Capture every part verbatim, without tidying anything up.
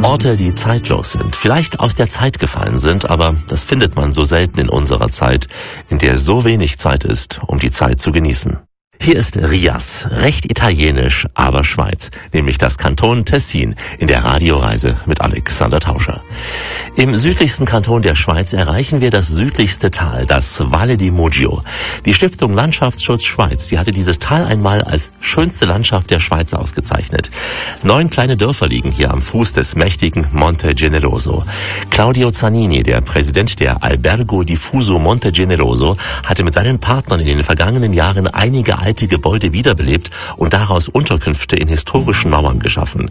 Orte, die zeitlos sind, vielleicht aus der Zeit gefallen sind, aber das findet man so selten in unserer Zeit, in der so wenig Zeit ist, um die Zeit zu genießen. Hier ist Rias, recht italienisch, aber Schweiz, nämlich das Kanton Tessin, in der Radioreise mit Alexander Tauscher. Im südlichsten Kanton der Schweiz erreichen wir das südlichste Tal, das Valle di Mugio. Die Stiftung Landschaftsschutz Schweiz, die hatte dieses Tal einmal als schönste Landschaft der Schweiz ausgezeichnet. Neun kleine Dörfer liegen hier am Fuß des mächtigen Monte Generoso. Claudio Zanini, der Präsident der Albergo Diffuso Monte Generoso, hatte mit seinen Partnern in den vergangenen Jahren einige alte Gebäude wiederbelebt und daraus Unterkünfte in historischen Mauern geschaffen.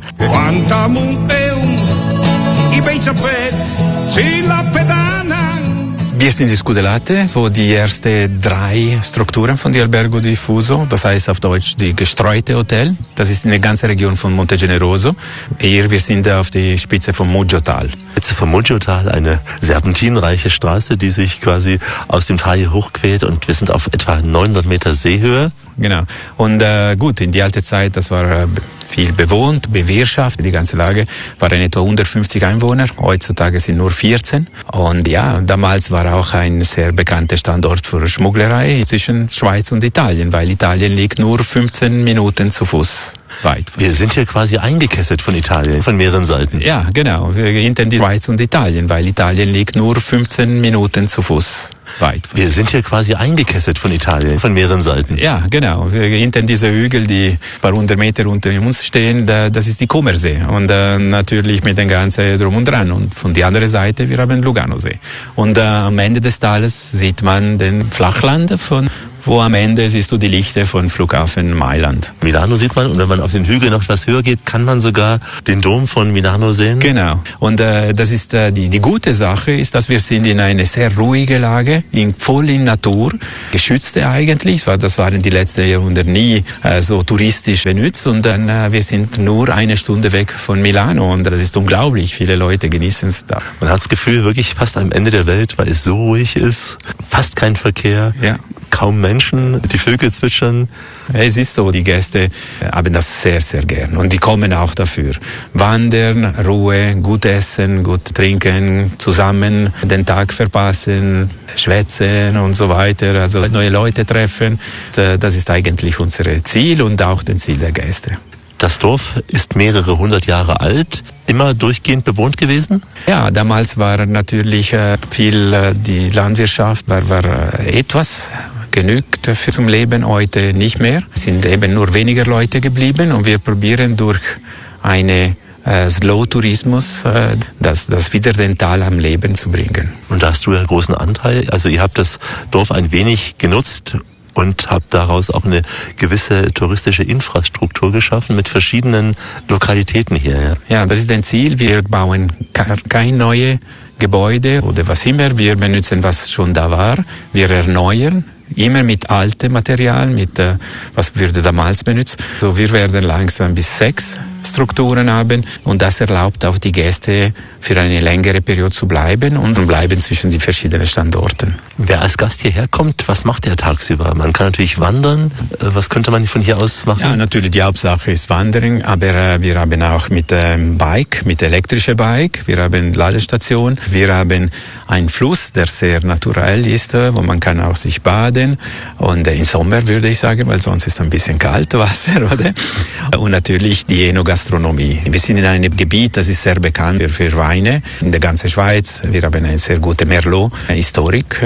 Wir sind in Scudellate, wo die ersten drei Strukturen von die Albergo Diffuso, das heißt auf Deutsch die gestreute Hotel, das ist in der ganzen Region von Monte Generoso. Hier, wir sind auf der Spitze vom Muggiotal. Spitze vom Muggiotal, eine serpentinreiche Straße, die sich quasi aus dem Tal hier hochquält, und wir sind auf etwa neunhundert Meter Seehöhe. Genau. Und äh, gut, in die alte Zeit, das war äh, viel bewohnt, bewirtschaftet. Die ganze Lage waren etwa hundertfünfzig Einwohner. Heutzutage sind nur vierzehn. Und ja, damals war auch ein sehr bekannter Standort für Schmugglerei zwischen Schweiz und Italien, weil Italien liegt nur fünfzehn Minuten zu Fuß weit. Wir sind hier quasi eingekesselt von Italien, von mehreren Seiten. Ja, genau. Hinter die Schweiz und Italien, weil Italien liegt nur fünfzehn Minuten zu Fuß weit. Wir sind hier quasi eingekesselt von Italien, von mehreren Seiten. Ja, genau. Hinter diese Hügel, die ein paar hundert Meter unter uns stehen, das ist die Comersee. Und äh, natürlich mit dem ganzen Drum und Dran. Und von der anderen Seite, wir haben Luganosee. Und äh, am Ende des Tales sieht man den Flachland von wo am Ende siehst du die Lichter von Flughafen Mailand. Milano sieht man, und wenn man auf den Hügel noch etwas höher geht, kann man sogar den Dom von Milano sehen. Genau. Und äh, das ist äh, die die gute Sache ist, dass wir sind in eine sehr ruhige Lage, in voll in Natur, geschützte eigentlich. Das waren die letzten Jahrhunderte nie äh, so touristisch benutzt. Und dann äh, wir sind nur eine Stunde weg von Milano, und das ist unglaublich. Viele Leute genießen es da. Man hat das Gefühl, wirklich fast am Ende der Welt, weil es so ruhig ist, fast kein Verkehr. Ja. Kaum Menschen, die Vögel zwitschern. Es ist so, die Gäste haben das sehr, sehr gern, und die kommen auch dafür. Wandern, Ruhe, gut essen, gut trinken, zusammen den Tag verpassen, schwätzen und so weiter, also neue Leute treffen. Das ist eigentlich unser Ziel und auch das Ziel der Gäste. Das Dorf ist mehrere hundert Jahre alt, immer durchgehend bewohnt gewesen? Ja, damals war natürlich äh, viel äh, die Landwirtschaft, war, war äh, etwas genügt für zum Leben, heute nicht mehr. Es sind eben nur weniger Leute geblieben, und wir probieren durch eine äh, Slow-Tourismus äh, das, das wieder den Tal am Leben zu bringen. Und da hast du ja großen Anteil, also ihr habt das Dorf ein wenig genutzt und habt daraus auch eine gewisse touristische Infrastruktur geschaffen mit verschiedenen Lokalitäten hier. Ja, ja, das ist ein Ziel. Wir bauen kein neue Gebäude oder was immer. Wir benutzen, was schon da war. Wir erneuern immer mit altem Material, mit äh, was wurde damals benutzt. So, wir werden langsam bis sechs Strukturen haben, und das erlaubt auch die Gäste für eine längere Periode zu bleiben und bleiben zwischen die verschiedenen Standorten. Wer als Gast hierher kommt, was macht er tagsüber? Man kann natürlich wandern. Was könnte man von hier aus machen? Ja, natürlich die Hauptsache ist Wandern, aber äh, wir haben auch mit ähm, Bike, mit elektrischer Bike, wir haben Ladestation, wir haben einen Fluss, der sehr naturell ist, äh, wo man kann auch sich baden, und äh, im Sommer würde ich sagen, weil sonst ist ein bisschen kalt Wasser, oder? Und natürlich die Enogastronomie. Wir sind in einem Gebiet, das ist sehr bekannt für Weine in der ganzen Schweiz. Wir haben eine sehr gute Merlot-Historik.